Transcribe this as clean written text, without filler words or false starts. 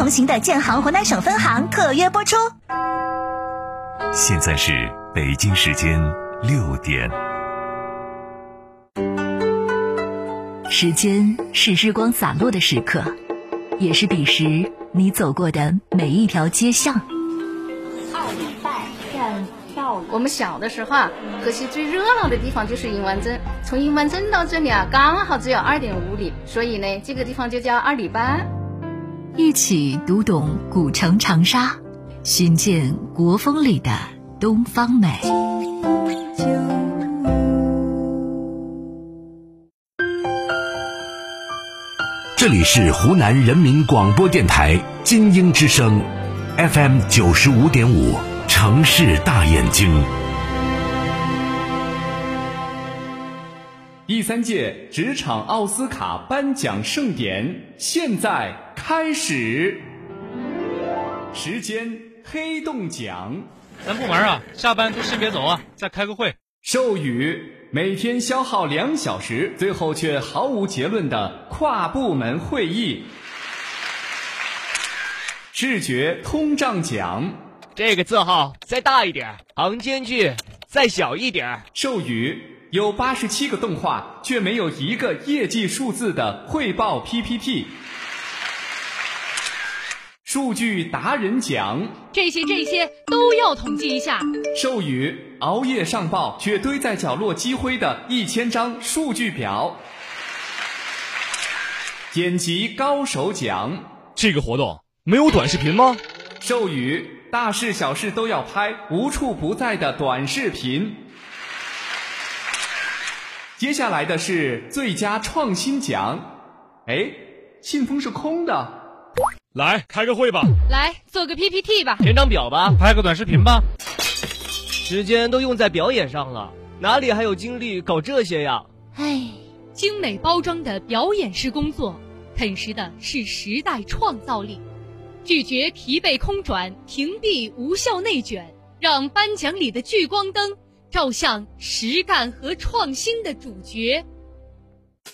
同行的建行湖南省分行特约播出。 现在是北京时间6点。 时间是日光洒落的时刻，也是彼时你走过的每一条街巷。 2礼拜站跳。我们小的时候啊，河西最热闹的地方就是银湾镇，从银湾镇到这里啊，刚好只有2.5里，所以呢，这个地方就叫2里班。 一起读懂古城长沙，寻见国风里的东方美。 这里是湖南人民广播电台金鹰之声 FM 95.5城市大眼睛。 第3届职场奥斯卡颁奖盛典现在开始，时间黑洞奖。 咱部门啊，下班都先别走啊，再开个会。 授予每天消耗2小时，最后却毫无结论的跨部门会议。视觉通胀奖， 这个字号再大一点，行间距再小一点。 授予有87个动画却没有一个业绩数字的汇报 PPT。数据达人奖， 这些都要统计一下。 授予熬夜上报却堆在角落积灰的1000张数据表。剪辑高手奖， 这个活动没有短视频吗？ 授予大事小事都要拍，无处不在的短视频。接下来的是最佳创新奖。信封是空的。 来开个会吧， 来做个 PPT 吧， 填张表吧， 拍个短视频吧。 时间都用在表演上了，哪里还有精力搞这些呀？ 精美包装的表演式工作，啃食的是时代创造力。拒绝疲惫空转，屏蔽无效内卷，让颁奖里的聚光灯照向实干和创新的主角。